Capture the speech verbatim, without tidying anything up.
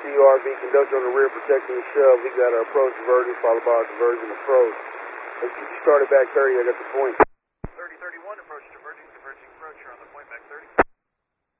C U R V, conductor on the rear protecting the shove. We got our approach diversion followed by our diversion approach. Let's get you started back thirty, I got the point.